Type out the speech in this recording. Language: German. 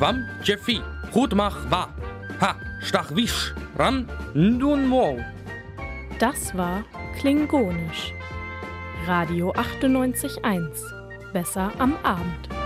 Wam Jeffi, Hutmach wa, ha, Stachwisch, Ram, Ndun Mo. Das war Klingonisch. Radio 98.1. Besser am Abend.